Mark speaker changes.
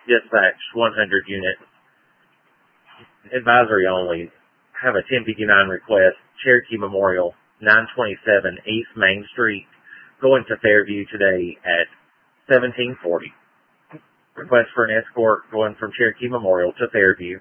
Speaker 1: Dispatch 100 unit. Advisory only. Have a 1059 request. Cherokee Memorial, 927 East Main Street, going to Fairview today at 1740. Request for an escort going from Cherokee Memorial to Fairview.